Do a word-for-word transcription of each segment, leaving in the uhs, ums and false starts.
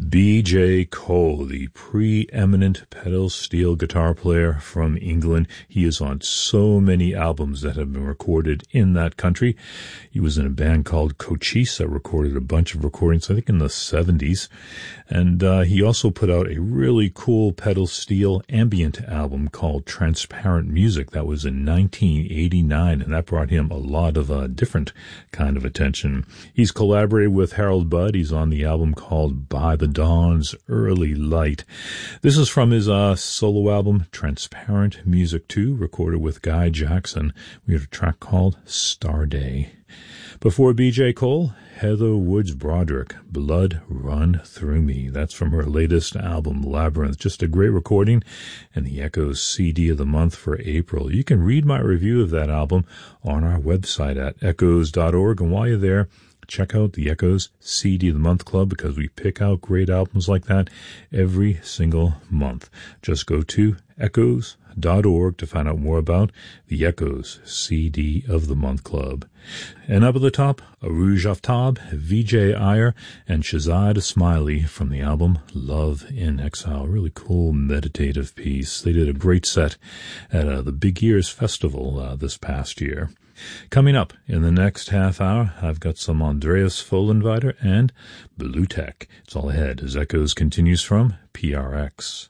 B J Cole, the preeminent pedal steel guitar player from England. He is on so many albums that have been recorded in that country. He was in a band called Cochise that recorded a bunch of recordings, I think in the seventies. And uh, he also put out a really cool pedal steel ambient album called Transparent Music. That was in nineteen eighty-nine, and that brought him a lot of uh, different kind of attention. He's collaborated with Harold Budd. He's on the album called By the Dawn's Early Light. This is from his uh, solo album, Transparent Music two, recorded with Guy Jackson. We have a track called Star Day. Before B J Cole, Heather Woods Broderick, Blood Run Through Me. That's from her latest album, Labyrinth. Just a great recording, and the Echoes C D of the month for April. You can read my review of that album on our website at echoes dot org, and while you're there, check out the Echoes C D of the Month Club, because we pick out great albums like that every single month. Just go to echoes dot org to find out more about the Echoes C D of the Month Club. And up at the top, Arouge Aftab, Vijay Iyer, and Shahzad Smiley from the album Love in Exile. Really cool meditative piece. They did a great set at uh, the Big Ears Festival uh, this past year. Coming up in the next half hour, I've got some Andreas Follenweider and Blue Tech. It's all ahead as Echoes continues from P R X.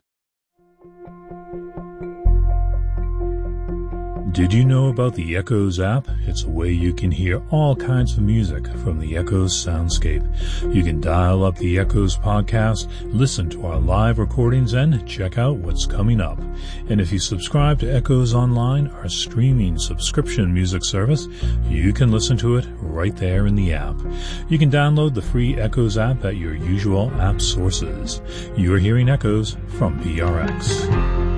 Did you know about the Echoes app? It's a way you can hear all kinds of music from the Echoes soundscape. You can dial up the Echoes podcast, listen to our live recordings, and check out what's coming up. And if you subscribe to Echoes Online, our streaming subscription music service, you can listen to it right there in the app. You can download the free Echoes app at your usual app sources. You're hearing Echoes from P R X.